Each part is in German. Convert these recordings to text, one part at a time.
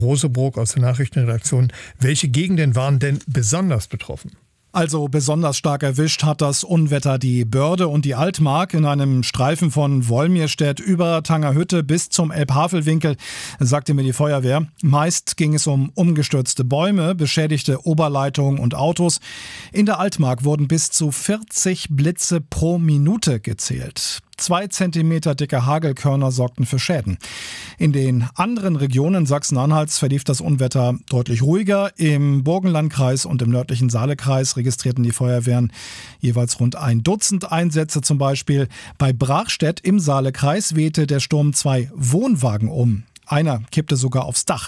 Rosebrook aus der Nachrichtenredaktion. Welche Gegenden waren denn besonders betroffen? Also besonders stark erwischt hat das Unwetter die Börde und die Altmark in einem Streifen von Wolmirstedt über Tangerhütte bis zum Elbhavelwinkel, sagte mir die Feuerwehr. Meist ging es um umgestürzte Bäume, beschädigte Oberleitungen und Autos. In der Altmark wurden bis zu 40 Blitze pro Minute gezählt. 2 Zentimeter dicke Hagelkörner sorgten für Schäden. In den anderen Regionen Sachsen-Anhalts verlief das Unwetter deutlich ruhiger. Im Burgenlandkreis und im nördlichen Saalekreis registrierten die Feuerwehren jeweils rund 1 Dutzend Einsätze zum Beispiel. Bei Brachstedt im Saalekreis wehte der Sturm 2 Wohnwagen um. Einer kippte sogar aufs Dach.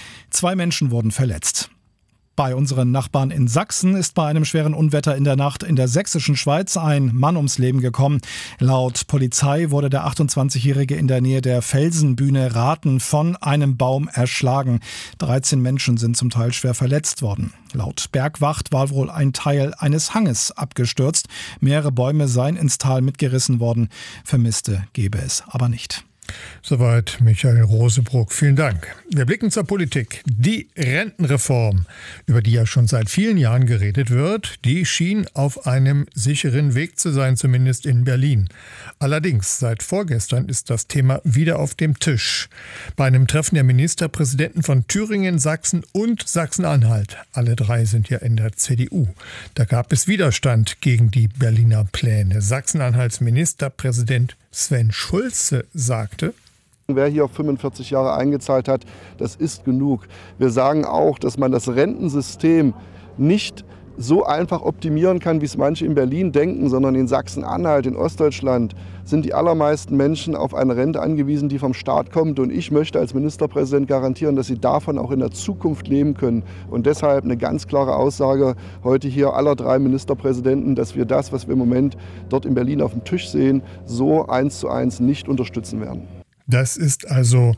2 Menschen wurden verletzt. Bei unseren Nachbarn in Sachsen ist bei einem schweren Unwetter in der Nacht in der sächsischen Schweiz ein Mann ums Leben gekommen. Laut Polizei wurde der 28-Jährige in der Nähe der Felsenbühne Rathen von einem Baum erschlagen. 13 Menschen sind zum Teil schwer verletzt worden. Laut Bergwacht war wohl ein Teil eines Hanges abgestürzt. Mehrere Bäume seien ins Tal mitgerissen worden. Vermisste gebe es aber nicht. Soweit Michael Rosebrook. Vielen Dank. Wir blicken zur Politik. Die Rentenreform, über die ja schon seit vielen Jahren geredet wird, die schien auf einem sicheren Weg zu sein, zumindest in Berlin. Allerdings, seit vorgestern ist das Thema wieder auf dem Tisch. Bei einem Treffen der Ministerpräsidenten von Thüringen, Sachsen und Sachsen-Anhalt. Alle 3 sind ja in der CDU. Da gab es Widerstand gegen die Berliner Pläne. Sachsen-Anhalts Ministerpräsident Sven Schulze sagte: Wer hier auf 45 Jahre eingezahlt hat, das ist genug. Wir sagen auch, dass man das Rentensystem nicht so einfach optimieren kann, wie es manche in Berlin denken, sondern in Sachsen-Anhalt, in Ostdeutschland sind die allermeisten Menschen auf eine Rente angewiesen, die vom Staat kommt. Und ich möchte als Ministerpräsident garantieren, dass sie davon auch in der Zukunft leben können. Und deshalb eine ganz klare Aussage heute hier aller 3 Ministerpräsidenten, dass wir das, was wir im Moment dort in Berlin auf dem Tisch sehen, so 1:1 nicht unterstützen werden. Das ist also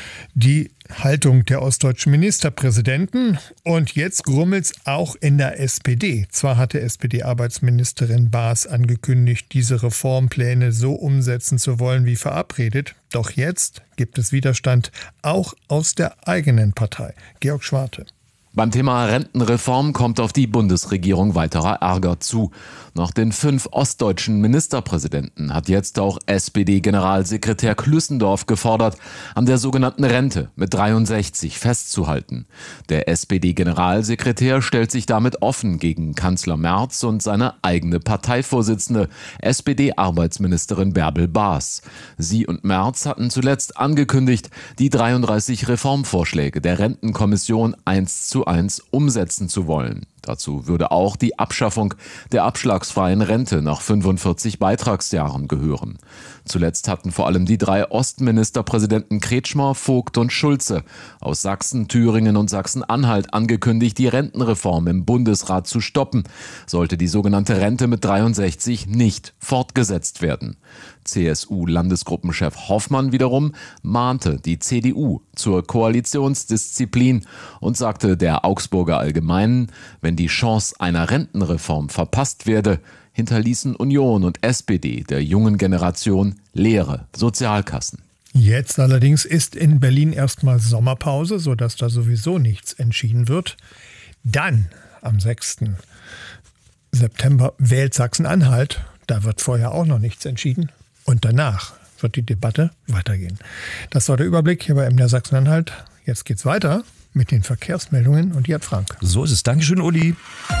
die Haltung der ostdeutschen Ministerpräsidenten. Und jetzt grummelt's auch in der SPD. Zwar hatte SPD-Arbeitsministerin Baas angekündigt, diese Reformpläne so umsetzen zu wollen wie verabredet. Doch jetzt gibt es Widerstand auch aus der eigenen Partei. Georg Schwarte. Beim Thema Rentenreform kommt auf die Bundesregierung weiterer Ärger zu. Nach den 5 ostdeutschen Ministerpräsidenten hat jetzt auch SPD-Generalsekretär Klüssendorf gefordert, an der sogenannten Rente mit 63 festzuhalten. Der SPD-Generalsekretär stellt sich damit offen gegen Kanzler Merz und seine eigene Parteivorsitzende, SPD-Arbeitsministerin Bärbel Baas. Sie und Merz hatten zuletzt angekündigt, die 33 Reformvorschläge der Rentenkommission 1:1 umsetzen zu wollen. Dazu würde auch die Abschaffung der abschlagsfreien Rente nach 45 Beitragsjahren gehören. Zuletzt hatten vor allem die 3 Ostministerpräsidenten Kretschmer, Vogt und Schulze aus Sachsen, Thüringen und Sachsen-Anhalt angekündigt, die Rentenreform im Bundesrat zu stoppen, sollte die sogenannte Rente mit 63 nicht fortgesetzt werden. CSU-Landesgruppenchef Hoffmann wiederum mahnte die CDU zur Koalitionsdisziplin und sagte der Augsburger Allgemeinen, wenn die Chance einer Rentenreform verpasst werde, hinterließen Union und SPD der jungen Generation leere Sozialkassen. Jetzt allerdings ist in Berlin erstmal Sommerpause, sodass da sowieso nichts entschieden wird. Dann, am 6. September, wählt Sachsen-Anhalt. Da wird vorher auch noch nichts entschieden. Und danach wird die Debatte weitergehen. Das war der Überblick hier bei MDR Sachsen-Anhalt. Jetzt geht's weiter mit den Verkehrsmeldungen und Gerd Frank. So ist es. Dankeschön, Uli.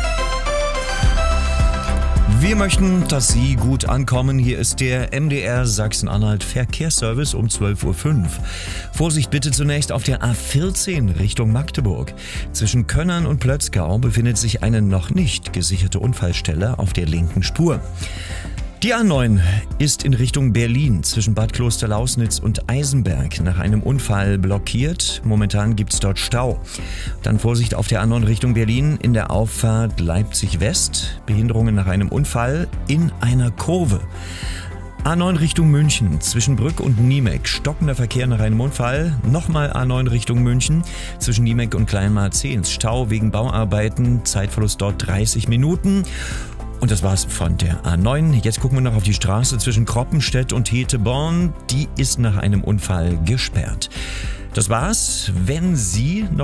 Wir möchten, dass Sie gut ankommen. Hier ist der MDR Sachsen-Anhalt Verkehrsservice um 12:05 Uhr. Vorsicht bitte zunächst auf der A14 Richtung Magdeburg. Zwischen Könnern und Plötzgau befindet sich eine noch nicht gesicherte Unfallstelle auf der linken Spur. Die A9 ist in Richtung Berlin zwischen Bad Klosterlausnitz und Eisenberg nach einem Unfall blockiert. Momentan gibt es dort Stau. Dann Vorsicht auf der A9 Richtung Berlin in der Auffahrt Leipzig West. Behinderungen nach einem Unfall in einer Kurve. A9 Richtung München, zwischen Brück und Niemek, stockender Verkehr nach einem Unfall. Nochmal A9 Richtung München, zwischen Niemek und Kleinmarzehns, Stau wegen Bauarbeiten, Zeitverlust dort 30 Minuten. Und das war's von der A9. Jetzt gucken wir noch auf die Straße zwischen Kroppenstedt und Heteborn. Die ist nach einem Unfall gesperrt. Das war's. Wenn Sie noch